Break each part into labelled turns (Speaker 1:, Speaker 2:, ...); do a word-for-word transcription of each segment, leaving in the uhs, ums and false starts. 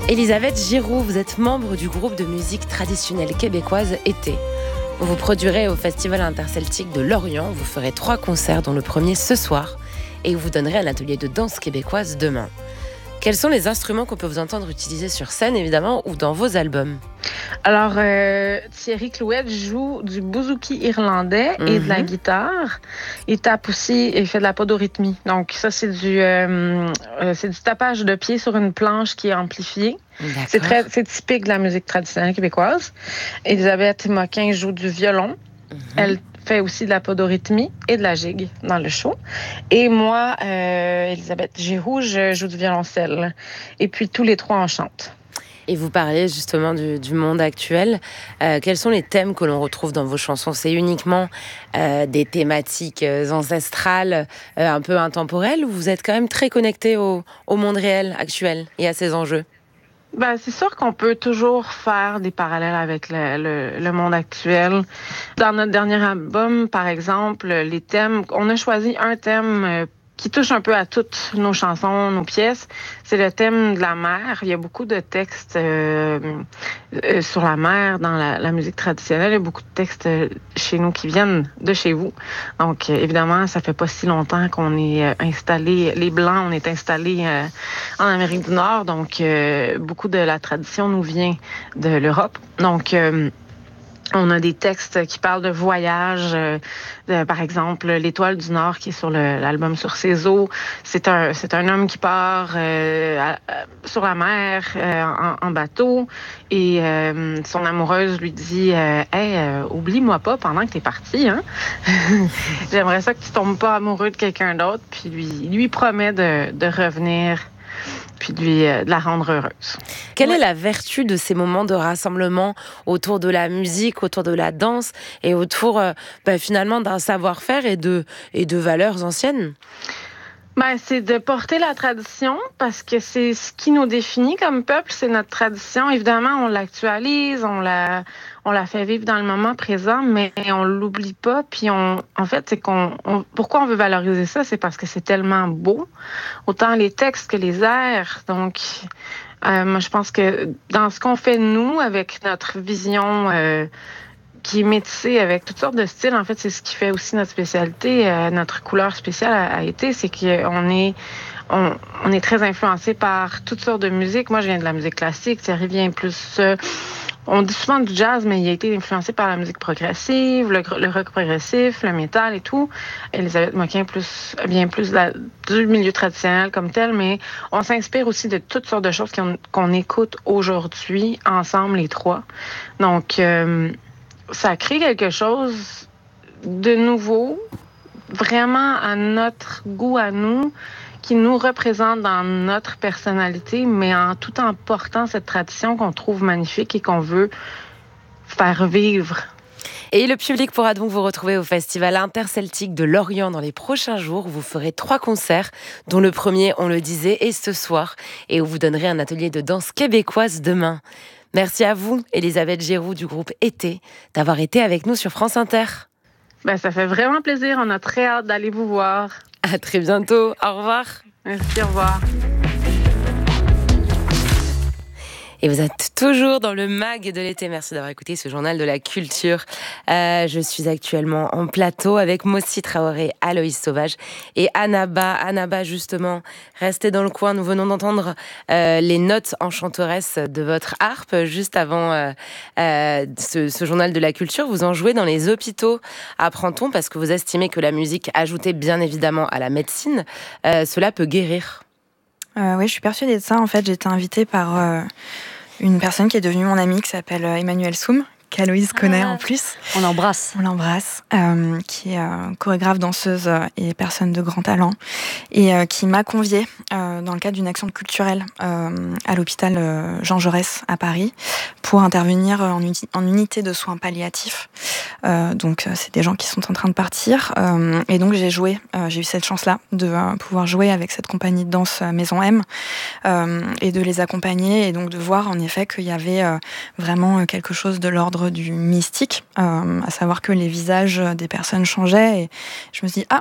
Speaker 1: Elisabeth Giroux, vous êtes membre du groupe de musique traditionnelle québécoise Été. Vous vous produirez au Festival interceltique de Lorient. Vous ferez trois concerts, dont le premier ce soir, et vous donnerez un atelier de danse québécoise demain. Quels sont les instruments qu'on peut vous entendre utiliser sur scène, évidemment, ou dans vos albums?
Speaker 2: Alors, euh, Thierry Clouette joue du bouzouki irlandais et
Speaker 1: Mhm.
Speaker 2: de la guitare. Il tape aussi et fait de la podorythmie. Donc, ça, c'est du, euh, euh, c'est du tapage de pied sur une planche qui est amplifiée. C'est
Speaker 1: D'accord.
Speaker 2: très, c'est typique de la musique traditionnelle québécoise. Elisabeth Moquin joue du violon.
Speaker 1: Mhm.
Speaker 2: Elle fait aussi de la podorythmie et de la gigue dans le show. Et moi, euh, Elisabeth Giroux, je joue du violoncelle. Et puis, tous les trois, on chante.
Speaker 1: Et vous parlez justement du, du monde actuel. Euh, quels sont les thèmes que l'on retrouve dans vos chansons? C'est uniquement euh, des thématiques euh, ancestrales, euh, un peu intemporelles, ou vous êtes quand même très connecté au, au monde réel actuel et à ses enjeux?
Speaker 2: Ben, c'est sûr qu'on peut toujours faire des parallèles avec le, le, le monde actuel. Dans notre dernier album, par exemple, les thèmes, on a choisi un thème euh, qui touche un peu à toutes nos chansons, nos pièces. C'est le thème de la mer. Il y a beaucoup de textes euh, euh, sur la mer dans la, la musique traditionnelle. Il y a beaucoup de textes euh, chez nous qui viennent de chez vous. Donc, euh, évidemment, ça fait pas si longtemps qu'on est euh, installé. Les Blancs, on est installés euh, en Amérique du Nord. Donc, euh, beaucoup de la tradition nous vient de l'Europe. Donc, euh, on a des textes qui parlent de voyage, euh, de, par exemple, l'Étoile du Nord qui est sur le, l'album Sur ses eaux. C'est un, c'est un homme qui part euh, à, à, sur la mer euh, en, en bateau et euh, son amoureuse lui dit euh, « Hey, euh, oublie-moi pas pendant que t'es parti, hein? J'aimerais ça que tu tombes pas amoureux de quelqu'un d'autre. » Puis lui, lui promet de, de revenir puis de, lui, de la rendre heureuse.
Speaker 1: Quelle
Speaker 2: Ouais.
Speaker 1: est la vertu de ces moments de rassemblement autour de la musique, autour de la danse et autour euh, bah, finalement d'un savoir-faire et de, et de valeurs anciennes?
Speaker 2: Ben, c'est de porter la tradition parce que c'est ce qui nous définit comme peuple, c'est notre tradition. Évidemment, on l'actualise, on la, on la fait vivre dans le moment présent, mais on l'oublie pas. Puis on, en fait, c'est qu'on, on, pourquoi on veut valoriser ça, c'est parce que c'est tellement beau, autant les textes que les airs. Donc, euh, moi, je pense que dans ce qu'on fait nous, avec notre vision. Euh, qui est métissé avec toutes sortes de styles. En fait, c'est ce qui fait aussi notre spécialité, euh, notre couleur spéciale a, a été, c'est qu'on est, on, on est très influencé par toutes sortes de musique. Moi, je viens de la musique classique, Thierry vient plus... Euh, on dit souvent du jazz, mais il a été influencé par la musique progressive, le, le rock progressif, le métal et tout. Elisabeth Moquin plus, vient plus de la, du milieu traditionnel comme tel, mais on s'inspire aussi de toutes sortes de choses qu'on, qu'on écoute aujourd'hui, ensemble, les trois. Donc... Euh, ça crée quelque chose de nouveau, vraiment à notre goût, à nous, qui nous représente dans notre personnalité, mais en tout en portant cette tradition qu'on trouve magnifique et qu'on veut faire vivre.
Speaker 1: Et le public pourra donc vous retrouver au Festival interceltique de Lorient dans les prochains jours. Vous ferez trois concerts, dont le premier, on le disait, est ce soir, et où vous donnerez un atelier de danse québécoise demain. Merci à vous, Elisabeth Giroux du groupe Été, d'avoir été avec nous sur France Inter.
Speaker 2: Ben, ça fait vraiment plaisir. On a très hâte d'aller vous voir.
Speaker 1: À très bientôt. Au revoir.
Speaker 2: Merci, au revoir.
Speaker 1: Et vous êtes toujours dans le mag de l'été. Merci d'avoir écouté ce journal de la culture. Euh, je suis actuellement en plateau avec Mossi Traoré, Aloïs Sauvage et Annaba. Annaba, justement, restez dans le coin. Nous venons d'entendre euh, les notes enchanteresses de votre harpe juste avant euh, euh, ce, ce journal de la culture. Vous en jouez dans les hôpitaux, apprend-on, parce que vous estimez que la musique, ajoutée bien évidemment à la médecine, euh, cela peut guérir.
Speaker 3: Euh, oui, je suis persuadée de ça. En fait, j'ai été invitée par euh, une personne qui est devenue mon amie, qui s'appelle euh, Emmanuel Soum, qu'Aloïse connaît
Speaker 4: Ah,
Speaker 3: en plus.
Speaker 4: On l'embrasse.
Speaker 3: On l'embrasse, euh, qui est euh, chorégraphe, danseuse euh, et personne de grand talent, et euh, qui m'a conviée euh, dans le cadre d'une action culturelle euh, à l'hôpital euh, Jean Jaurès à Paris pour intervenir en, uni- en unité de soins palliatifs. Euh, donc, euh, c'est des gens qui sont en train de partir. Euh, et donc, j'ai joué, euh, j'ai eu cette chance-là de euh, pouvoir jouer avec cette compagnie de danse euh, Maison M euh, et de les accompagner et donc de voir en effet qu'il y avait euh, vraiment quelque chose de l'ordre du mystique, euh, à savoir que les visages des personnes changeaient et je me suis dit, ah,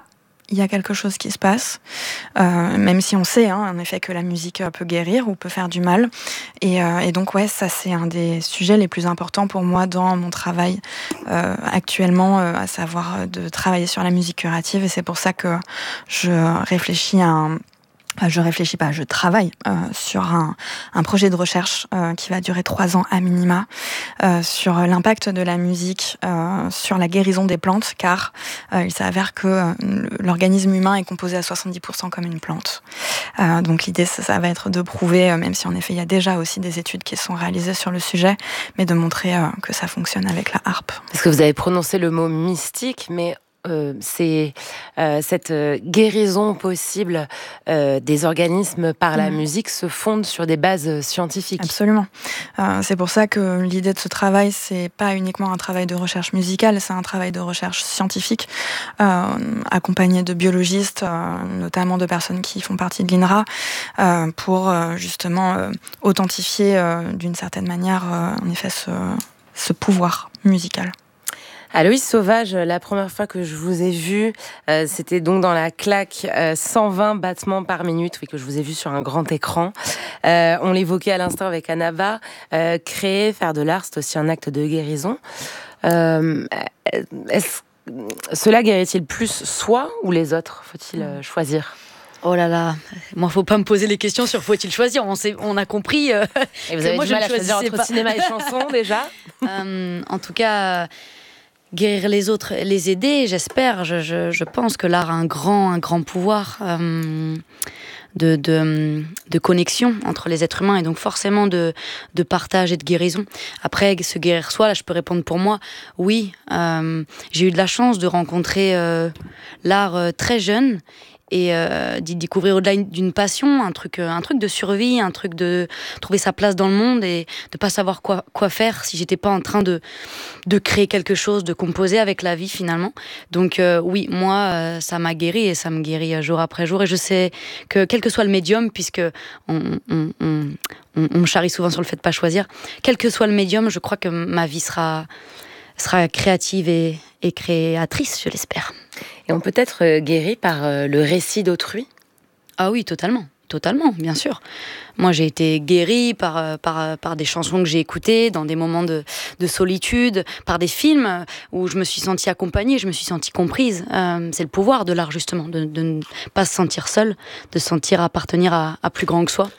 Speaker 3: il y a quelque chose qui se passe, euh, même si on sait, hein, en effet, que la musique peut guérir ou peut faire du mal. Et, euh, et donc, ouais, ça, c'est un des sujets les plus importants pour moi dans mon travail euh, actuellement, euh, à savoir de travailler sur la musique curative. Et c'est pour ça que je réfléchis à un... Je réfléchis pas, je travaille euh, sur un, un projet de recherche euh, qui va durer trois ans à minima, euh, sur l'impact de la musique euh, sur la guérison des plantes, car euh, il s'avère que euh, l'organisme humain est composé à soixante-dix pour cent comme une plante. Euh, donc l'idée, ça, ça va être de prouver, euh, même si en effet il y a déjà aussi des études qui sont réalisées sur le sujet, mais de montrer euh, que ça fonctionne avec la harpe.
Speaker 1: Parce que vous avez prononcé le mot mystique, mais Euh, c'est euh, cette euh, guérison possible euh, des organismes par la mmh. musique se fonde sur des bases scientifiques.
Speaker 3: Absolument. Euh, c'est pour ça que l'idée de ce travail, c'est pas uniquement un travail de recherche musicale, c'est un travail de recherche scientifique, euh, accompagné de biologistes, euh, notamment de personnes qui font partie de l'I N R A, euh, pour euh, justement euh, authentifier euh, d'une certaine manière, euh, en effet, ce, ce pouvoir musical.
Speaker 1: Aloïs Sauvage, la première fois que je vous ai vu, euh, c'était donc dans la claque euh, cent vingt battements par minute, oui, que je vous ai vu sur un grand écran. Euh, on l'évoquait à l'instant avec Annaba, euh, créer, faire de l'art, c'est aussi un acte de guérison. Euh, est-ce, cela guérit-il plus soi ou les autres ? Faut-il euh, choisir ?
Speaker 4: Oh là là, moi faut pas me poser les questions sur faut-il choisir. On sait, on a compris. Euh,
Speaker 1: et vous avez
Speaker 4: moi,
Speaker 1: du mal à choisir entre pas. Cinéma et chanson déjà.
Speaker 4: euh, en tout cas. Guérir les autres, les aider, j'espère. Je, je, je pense que l'art a un grand, un grand pouvoir euh, de, de, de connexion entre les êtres humains et donc forcément de, de partage et de guérison. Après, se guérir soi, là, je peux répondre pour moi. Oui, euh, j'ai eu de la chance de rencontrer euh, l'art euh, très jeune et euh, d'y découvrir au-delà d'une passion, un truc, un truc de survie, un truc de trouver sa place dans le monde et de pas savoir quoi, quoi faire si j'étais pas en train de, de créer quelque chose, de composer avec la vie finalement. Donc euh, oui, moi, euh, ça m'a guéri et ça me guérit jour après jour. Et je sais que quel que soit le médium, puisque on, on, on, on, on me charrie souvent sur le fait de pas choisir, quel que soit le médium, je crois que ma vie sera, sera créative et, et créatrice, je l'espère.
Speaker 1: Et on peut être guéri par le récit d'autrui ?
Speaker 4: Ah oui, totalement. Totalement, bien sûr. Moi, j'ai été guérie par, par, par des chansons que j'ai écoutées, dans des moments de, de solitude, par des films où je me suis sentie accompagnée, je me suis sentie comprise. Euh, c'est le pouvoir de l'art, justement, de, de ne pas se sentir seule, de se sentir appartenir à, à plus grand que soi.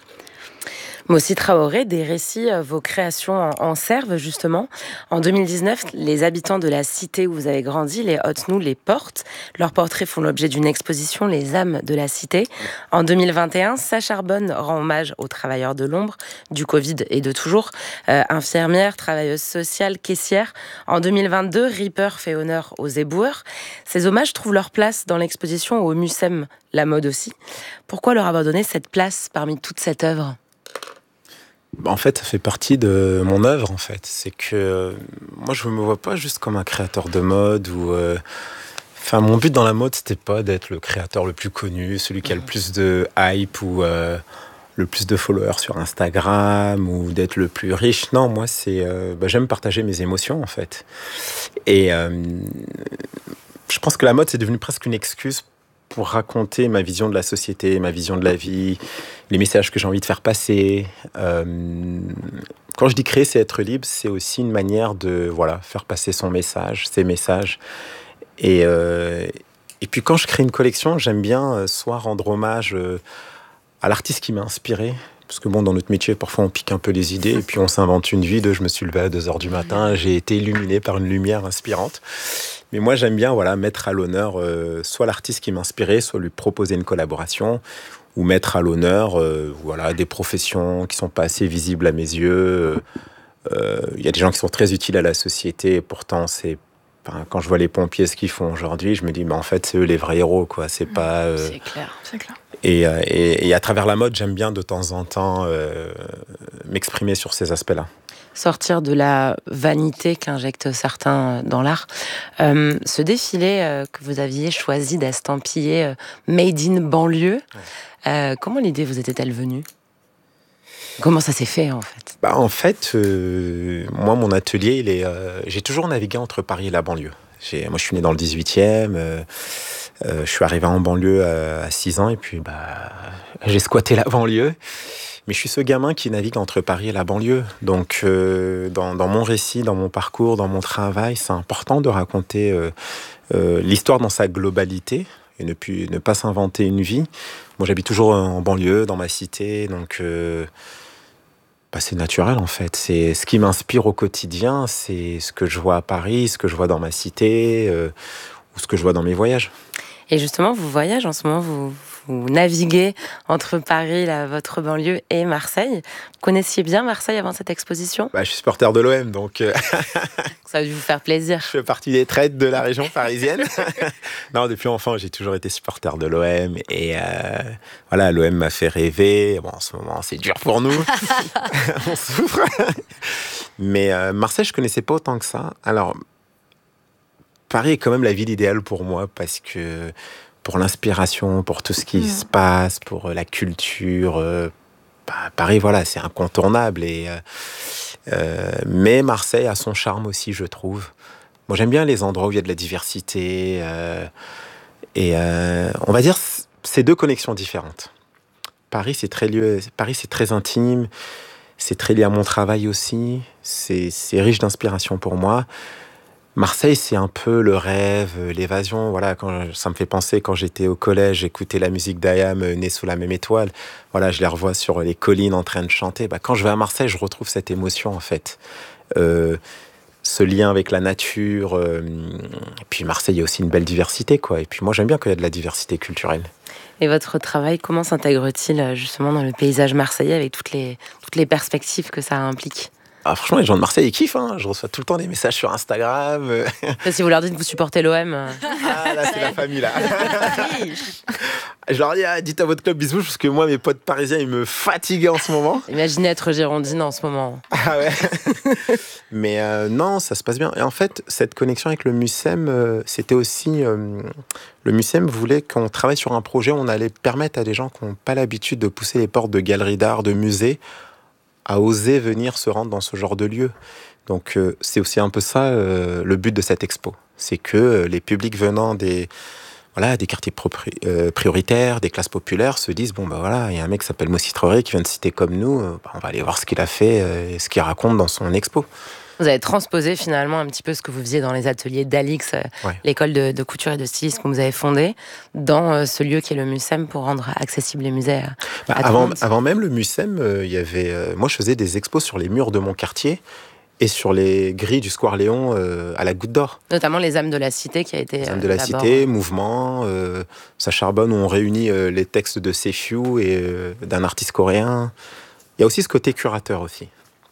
Speaker 1: Mossi Traoré, des récits, vos créations en, en servent justement. En deux mille dix-neuf, les habitants de la cité où vous avez grandi, les Hautes-Nou, les portent. Leurs portraits font l'objet d'une exposition, Les âmes de la cité. En deux mille vingt et un, Sacha Arbonne rend hommage aux travailleurs de l'ombre, du Covid et de toujours. Euh, infirmière, travailleuse sociale, caissière. En deux mille vingt-deux, Reaper fait honneur aux éboueurs. Ces hommages trouvent leur place dans l'exposition au Mucem, la mode aussi. Pourquoi leur avoir donné cette place parmi toute cette œuvre ?
Speaker 5: En fait, ça fait partie de mon œuvre, en fait. C'est que euh, moi, je ne me vois pas juste comme un créateur de mode ou... Euh, enfin, mon but dans la mode, c'était pas d'être le créateur le plus connu, celui qui a le plus de hype ou euh, le plus de followers sur Instagram ou d'être le plus riche. Non, moi, c'est... Euh, bah, j'aime partager mes émotions, en fait. Et euh, je pense que la mode, c'est devenu presque une excuse pour raconter ma vision de la société, ma vision de la vie, les messages que j'ai envie de faire passer. Euh, quand je dis créer, c'est être libre, c'est aussi une manière de voilà, faire passer son message, ses messages. Et, euh, et puis quand je crée une collection, j'aime bien euh, soit rendre hommage euh, à l'artiste qui m'a inspiré, parce que bon, dans notre métier, parfois on pique un peu les idées, et puis on s'invente une vie de je me suis levé à deux heures du matin, j'ai été illuminé par une lumière inspirante. Mais moi, j'aime bien voilà, mettre à l'honneur euh, soit l'artiste qui m'inspirait, soit lui proposer une collaboration, ou mettre à l'honneur euh, voilà, des professions qui ne sont pas assez visibles à mes yeux. Il euh, y a des gens qui sont très utiles à la société, et pourtant, c'est, enfin, quand je vois les pompiers, ce qu'ils font aujourd'hui, je me dis, mais en fait, c'est eux les vrais héros, quoi. C'est mmh, pas... Euh...
Speaker 4: C'est clair, c'est clair.
Speaker 5: Et, et, et à travers la mode, j'aime bien de temps en temps euh, m'exprimer sur ces aspects-là.
Speaker 1: Sortir de la vanité qu'injectent certains dans l'art. Euh, ce défilé euh, que vous aviez choisi d'estampiller euh, Made in banlieue, euh, comment l'idée vous était-elle venue ? Comment ça s'est fait en fait ?
Speaker 5: Bah, en fait, euh, moi mon atelier, il est, euh, j'ai toujours navigué entre Paris et la banlieue. J'ai, moi je suis né dans le dix-huitième, euh, Euh, je suis arrivé en banlieue à, à six ans et puis bah, j'ai squatté la banlieue. Mais je suis ce gamin qui navigue entre Paris et la banlieue. Donc, euh, dans, dans mon récit, dans mon parcours, dans mon travail, c'est important de raconter euh, euh, l'histoire dans sa globalité et ne, plus, ne pas s'inventer une vie. Moi, j'habite toujours en banlieue, dans ma cité, donc euh, bah, c'est naturel en fait. C'est ce qui m'inspire au quotidien, c'est ce que je vois à Paris, ce que je vois dans ma cité euh, ou ce que je vois dans mes voyages.
Speaker 1: Et justement, vous voyagez en ce moment, vous, vous naviguez entre Paris, là, votre banlieue, et Marseille. Vous connaissiez bien Marseille avant cette exposition ?
Speaker 5: Bah, je suis supporter de l'O M, donc euh,
Speaker 1: ça a dû vous faire plaisir.
Speaker 5: Je fais partie des traites de la région parisienne. Non, depuis enfant, j'ai toujours été supporter de l'O M. Et euh, voilà, l'O M m'a fait rêver. Bon, en ce moment, c'est dur pour nous. On souffre. Mais euh, Marseille, je connaissais pas autant que ça. Alors, Paris est quand même la ville idéale pour moi parce que pour l'inspiration, pour tout ce qui mmh. se passe, pour la culture, euh, bah, Paris, voilà, c'est incontournable. Et, euh, euh, mais Marseille a son charme aussi, je trouve. Moi, j'aime bien les endroits où il y a de la diversité. Euh, et euh, on va dire, c'est deux connexions différentes. Paris, c'est très lieu, Paris, c'est très intime. C'est très lié à mon travail aussi. C'est, c'est riche d'inspiration pour moi. Marseille, c'est un peu le rêve, l'évasion. Voilà, quand ça me fait penser quand j'étais au collège, j'écoutais la musique d'A Y A M, Né sous la même étoile. Voilà, je les revois sur les collines en train de chanter. Bah, quand je vais à Marseille, je retrouve cette émotion en fait, euh, ce lien avec la nature. Euh, et puis Marseille, il y a aussi une belle diversité, quoi. Et puis moi, j'aime bien qu'il y ait de la diversité culturelle.
Speaker 1: Et votre travail, comment s'intègre-t-il justement dans le paysage marseillais avec toutes les toutes les perspectives que ça implique ?
Speaker 5: Ah, franchement, les gens de Marseille, ils kiffent. Hein. Je reçois tout le temps des messages sur Instagram.
Speaker 1: Si vous leur dites que vous supportez l'O M.
Speaker 5: Ah, là, c'est la famille, là. Je leur dis, ah, dites à votre club bisous, parce que moi, mes potes parisiens, ils me fatiguent en ce moment.
Speaker 1: Imaginez être girondine en ce moment.
Speaker 5: Ah ouais. Mais euh, non, ça se passe bien. Et en fait, cette connexion avec le MUCEM, euh, c'était aussi... Euh, le MUCEM voulait qu'on travaille sur un projet où on allait permettre à des gens qui n'ont pas l'habitude de pousser les portes de galeries d'art, de musées, à oser venir se rendre dans ce genre de lieu. Donc euh, c'est aussi un peu ça euh, le but de cette expo. C'est que euh, les publics venant des, voilà, des quartiers propri- euh, prioritaires, des classes populaires se disent, bon ben voilà, il y a un mec qui s'appelle Mossi Traoré qui vient de citer comme nous, euh, bah, on va aller voir ce qu'il a fait euh, et ce qu'il raconte dans son expo.
Speaker 1: Vous avez transposé finalement un petit peu ce que vous faisiez dans les ateliers d'Alix, ouais. l'école de, de couture et de stylisme que vous avez fondée, dans euh, ce lieu qui est le MUCEM pour rendre accessible les musées. À,
Speaker 5: bah,
Speaker 1: à
Speaker 5: avant, avant même le MUCEM, euh, y avait, euh, moi je faisais des expos sur les murs de mon quartier et sur les grilles du Square Léon euh, à la Goutte d'Or.
Speaker 1: Notamment les âmes de la cité qui a été.
Speaker 5: Les âmes de la d'abord... cité, mouvement, euh, ça charbonne où on réunit euh, les textes de Sefiu et euh, d'un artiste coréen. Il y a aussi ce côté curateur aussi.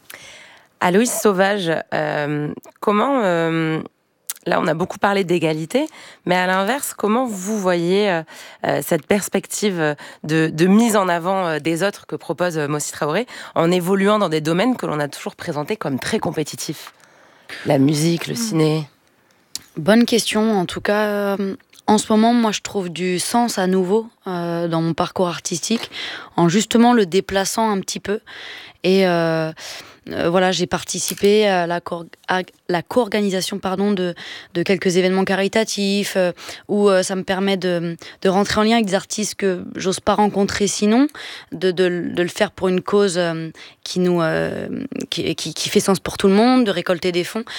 Speaker 1: Aloïs Sauvage, euh, comment, euh, là on a beaucoup parlé d'égalité, mais à l'inverse, comment vous voyez euh, cette perspective de, de mise en avant des autres que propose Mossi Traoré en évoluant dans des domaines que l'on a toujours présentés comme très compétitifs ? La musique, le ciné.
Speaker 4: Bonne question, en tout cas... Euh... En ce moment, moi, je trouve du sens à nouveau euh, dans mon parcours artistique, en justement le déplaçant un petit peu. Et euh, euh, voilà, j'ai participé à la, co- à la co-organisation pardon, de, de quelques événements caritatifs, euh, où euh, ça me permet de, de rentrer en lien avec des artistes que j'ose pas rencontrer sinon, de, de, de le faire pour une cause euh, qui, nous, euh, qui, qui, qui fait sens pour tout le monde, de récolter des fonds.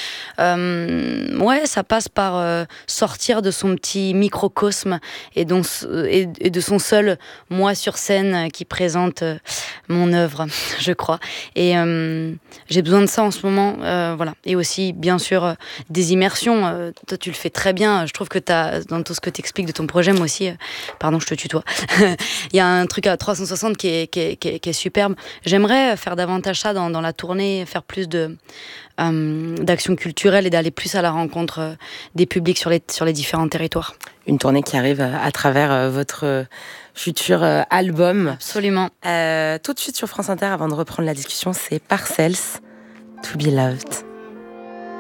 Speaker 4: Euh, ouais, ça passe par euh, sortir de son petit microcosme et, donc, et, et de son seul moi sur scène qui présente euh, mon œuvre, je crois. Et euh, j'ai besoin de ça en ce moment, euh, voilà. Et aussi, bien sûr, euh, des immersions. Euh, toi, tu le fais très bien. Je trouve que t'as, dans tout ce que tu expliques de ton projet, moi aussi, euh, pardon, je te tutoie. Il y a un truc à trois cent soixante qui est, qui est, qui est, qui est superbe. J'aimerais faire davantage ça dans, dans la tournée, faire plus de, euh, d'actions culturelles et d'aller plus à la rencontre euh, des publics sur les, sur les différents territoires.
Speaker 1: Une tournée qui arrive à travers euh, votre futur euh, album.
Speaker 4: Absolument.
Speaker 1: Euh, tout de suite sur France Inter, avant de reprendre la discussion, c'est Parcells, To Be Loved.